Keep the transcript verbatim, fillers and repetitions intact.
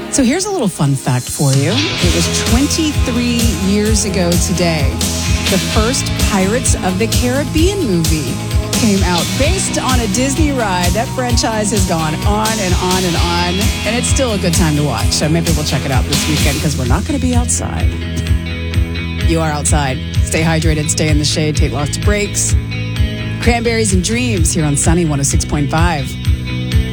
So here's a little fun fact for you. It was twenty-three years ago today. The first Pirates of the Caribbean movie came out based on a Disney ride. That franchise has gone on and on and on, and it's still a good time to watch. So maybe we'll check it out this weekend because we're not going to be outside. You are outside. Stay hydrated, stay in the shade, take lots of breaks. Cranberries and Dreams here on Sunny one oh six point five.